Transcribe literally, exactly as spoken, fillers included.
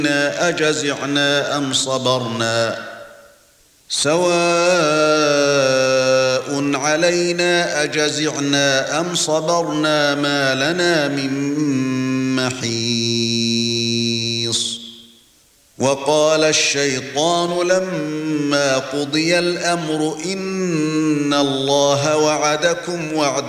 أجزعنا أم صبرنا سواء علينا أجزعنا أم صبرنا ما لنا من محيص. وقال الشيطان لما قضي الأمر إن الله وعدكم وعد